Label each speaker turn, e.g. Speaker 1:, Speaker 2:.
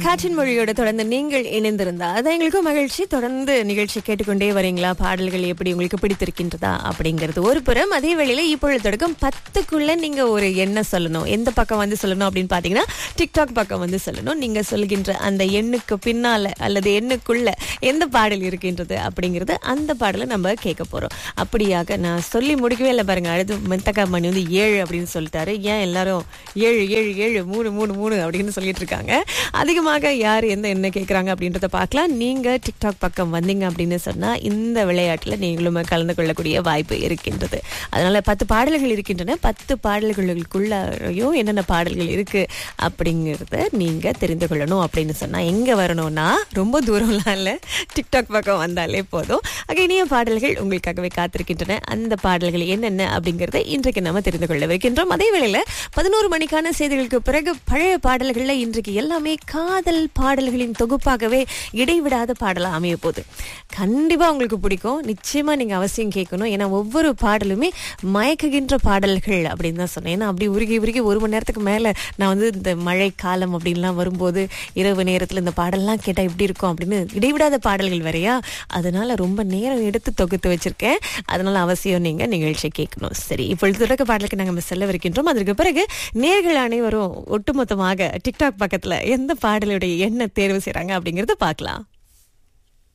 Speaker 1: காற்றின் மொழியோட தொடர்ந்து நீங்கள் இணைந்திருந்தா அது எங்களுக்கும் மகிழ்ச்சி. தொடர்ந்து நிகழ்ச்சி கேட்டுக்கொண்டே வரீங்களா? பாடல்கள் எப்படி உங்களுக்கு பிடித்திருக்கின்றதா அப்படிங்கிறது ஒரு புறம். அதே வேளையில இப்பொழுது தொடக்கம் 10க்குள்ள நீங்க ஒரு எண்ணை சொல்லணும். எந்த பக்கம் வந்து சொல்லணும் அப்படின்னு பாத்தீங்கன்னா டிக்டாக் பக்கம் வந்து சொல்லணும். நீங்க சொல்கின்ற அந்த எண்ணுக்கு பின்னால அல்லது எண்ணுக்குள்ள எந்த பாடல் இருக்கின்றது அப்படிங்கிறது அந்த பாடலை நம்ம கேட்க போறோம். அப்படியாக நான் சொல்லி முடிக்கவே இல்லை பாருங்க. அடுத்து மெத்தக்கா மணி வந்து 7 அப்படின்னு சொல்லிட்டாரு. ஏன் எல்லாரும் 7 7 7 3 3 3 அப்படின்னு சொல்லிட்டு இருக்காங்க. அதிகமாக யார் எந்த என்ன கேட்குறாங்க அப்படின்றத பார்க்கலாம். நீங்கள் டிக்டாக் பக்கம் வந்தீங்க அப்படின்னு சொன்னால் இந்த விளையாட்டில் நீங்களும் கலந்து கொள்ளக்கூடிய வாய்ப்பு இருக்கின்றது. அதனால் 10 பாடல்கள் இருக்கின்றன. 10 பாடல்களுக்குள்ளேயும் என்னென்ன பாடல்கள் இருக்குது அப்படிங்கிறத நீங்கள் தெரிந்து கொள்ளணும் அப்படின்னு சொன்னால் எங்கே வரணும்னா ரொம்ப தூரம்லாம் இல்லை, டிக்டாக் பக்கம் வந்தாலே போதும். ஆக இனிய பாடல்கள் உங்களுக்காகவே காத்திருக்கின்றன. அந்த பாடல்கள் என்னென்ன அப்படிங்கிறத இன்றைக்கு நம்ம தெரிந்து கொள்ளவிருக்கின்றோம். அதே வேளையில் 11 மணிக்கான செய்திகளுக்கு பிறகு பழைய பாடல்களில் இன்றைக்கு எல்லாமே காதல் பாடல்களின் தொகுப்பாகவே இடைவிடாத பாடலா அமைய போகுது. கண்டிப்பா உங்களுக்கு பிடிக்கும். நிச்சயமா நீங்க அவசியம் கேட்கணும். ஏன்னா ஒவ்வொரு பாடலுமே மயக்குகின்ற பாடல்கள் அப்படின்னு தான் சொன்னேன். ஏன்னா அப்படி உருகி உருகி 1 மணி நேரத்துக்கு மேல நான் வந்து இந்த மழை காலம் அப்படின்லாம் வரும்போது இரவு நேரத்துல இந்த பாடல்லாம் கேட்டா எப்படி இருக்கும் அப்படின்னு இடைவிடாத பாடல்கள் வரையா. அதனால ரொம்ப நேரம் எடுத்து தொகுத்து வச்சிருக்கேன். அதனால அவசியம் நீங்க நிகழ்ச்சி கேட்கணும். சரி, இப்பொழுது தொடக்க பாடலுக்கு நாங்கள் செல்லவிருக்கின்றோம். அதற்கு பிறகு நேர்கள் அனைவரும் ஒட்டுமொத்தமாக டிக்டாக் பக்கத்துல எந்த பாடலுடைய என்ன தேர்வு செய்றாங்க அப்படிங்கறத பார்க்கலாம்.